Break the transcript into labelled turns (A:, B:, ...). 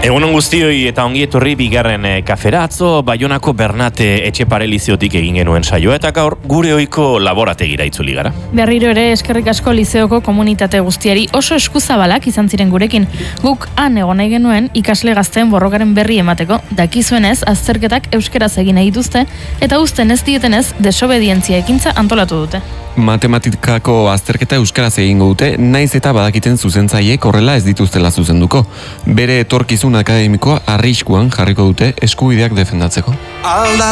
A: Egunon guztioi eta ongi etorri bigarren kafera. Atzo Baionako Bernate Etxepare Lizeotik egin genuen saioa eta gaur gure ohiko laborategira itzuli gara.
B: Berriro ere eskerrik asko lizeoko komunitate guztiari oso eskuzabalak izan ziren gurekin. Guk han egon nahi genuen ikasle gazteen borrokaren berri emateko, dakizuenez azterketak euskaraz egin nahi dituzte eta uzten ez dietenez desobedientzia ekintza antolatu dute.
C: Matematikako azterketa euskaraz egingo dute, naiz eta badakiten zuzentzaileek horrela ez dituztela zuzenduko. Bere etorkizun akademikoa arriskuan jarriko dute eskubideak defendatzeko.